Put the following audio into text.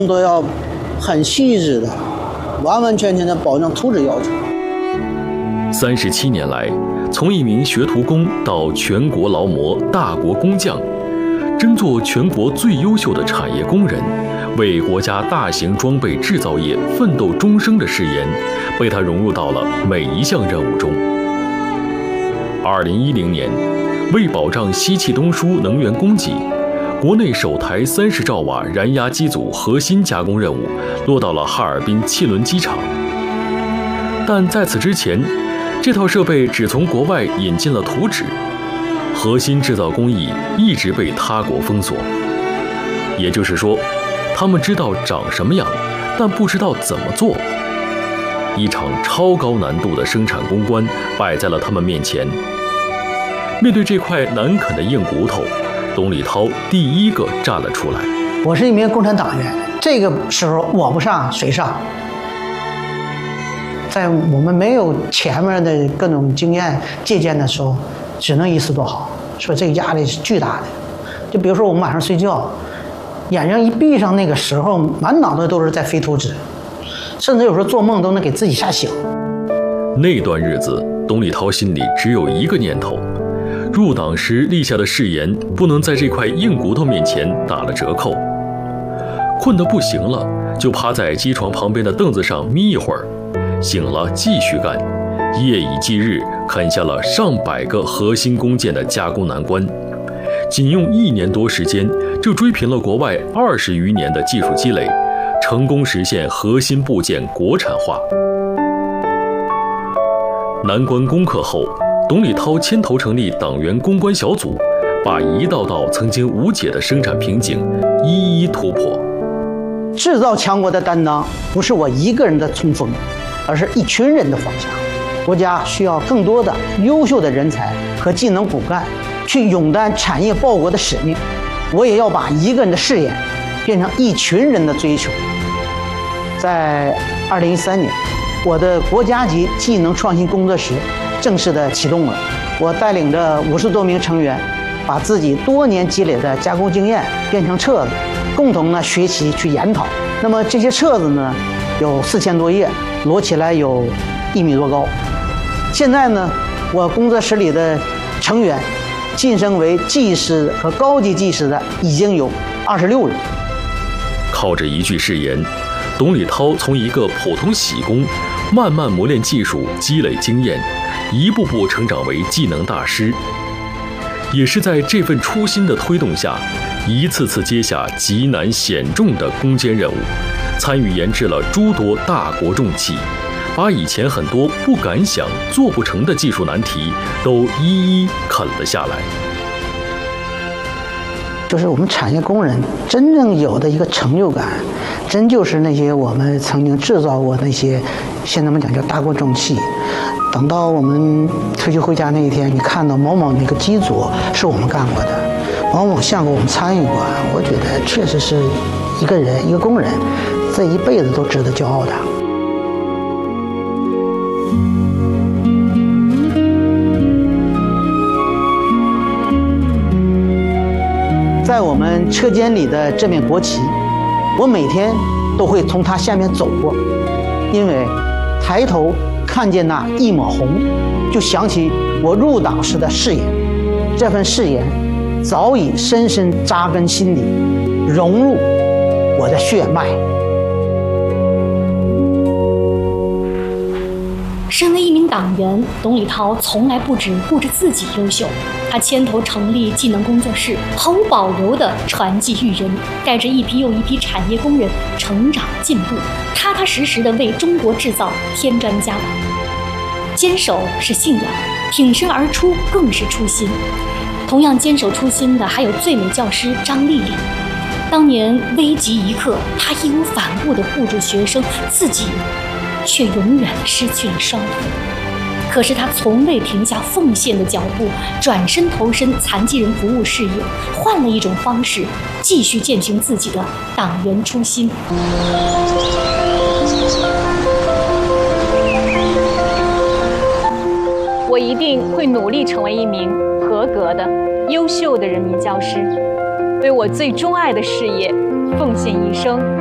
都要很细致的、完完全全的保证图纸要求。 37年来，从一名学徒工到全国劳模、大国工匠，争做全国最优秀的产业工人，为国家大型装备制造业奋斗终生的誓言，被他融入到了每一项任务中。2010年，为保障西气东输能源供给，国内首台30兆瓦燃压机组核心加工任务落到了哈尔滨汽轮机厂。但在此之前，这套设备只从国外引进了图纸，核心制造工艺一直被他国封锁。也就是说，他们知道长什么样，但不知道怎么做。一场超高难度的生产攻关摆在了他们面前。面对这块难啃的硬骨头，董礼涛第一个站了出来。 我是一名共产党员，这个时候我不上谁上？在我们没有前面的各种经验借鉴的时候，只能一丝不毫，所以这个压力是巨大的。就比如说我们晚上睡觉，眼睛一闭上，那个时候满脑袋都是在飞图纸，甚至有时候做梦都能给自己吓醒。 那段日子，董礼涛心里只有一个念头：入党时立下的誓言不能在这块硬骨头面前打了折扣。困得不行了，就趴在机床旁边的凳子上眯一会儿，醒了继续干，夜以继日啃下了上百个核心工件的加工难关。仅用1年多时间，就追平了国外20余年的技术积累，成功实现核心部件国产化。难关攻克后，董礼涛牵头成立党员攻关小组，把一道道曾经无解的生产瓶颈一一突破。 制造强国的担当不是我一个人的冲锋，而是一群人的方向。国家需要更多的优秀的人才和技能骨干，去勇担产业报国的使命。我也要把一个人的誓言变成一群人的追求。在2013年，我的国家级技能创新工作室正式的启动了。我带领着50多名成员，把自己多年积累的加工经验变成册子，共同呢学习去研讨。那么这些册子呢，有4000多页，摞起来有1米多高。现在呢，我工作室里的成员晋升为技师和高级技师的已经有26人。 靠着一句誓言，董礼涛从一个普通洗工，慢慢磨练技术，积累经验，一步步成长为技能大师。也是在这份初心的推动下，一次次接下极难险重的攻坚任务，参与研制了诸多大国重器，把以前很多不敢想、做不成的技术难题都一一啃了下来。 就是我们产业工人真正有的一个成就感，真就是那些我们曾经制造过那些，现在我们讲叫大国重器。等到我们退休回家那一天，你看到某某那个机组是我们干过的，某某项目我们参与过，我觉得确实是一个人一个工人这一辈子都值得骄傲的。在我们车间里的这面国旗，我每天都会从它下面走过，因为抬头看见那一抹红，就想起我入党时的誓言。这份誓言早已深深扎根心底，融入我的血脉。 身为一名党员，董礼涛从来不只顾着自己优秀，他牵头成立技能工作室，毫无保留地传技育人，带着一批又一批产业工人成长进步，踏踏实实地为中国制造添砖加瓦。坚守是信仰，挺身而出更是初心。同样坚守初心的还有最美教师张丽丽。当年危急一刻，她义无反顾地护住学生，自己却永远失去了双腿。可是他从未停下奉献的脚步，转身投身残疾人服务事业，换了一种方式，继续践行自己的党员初心。 我一定会努力成为一名合格的、优秀的人民教师，为我最钟爱的事业奉献一生。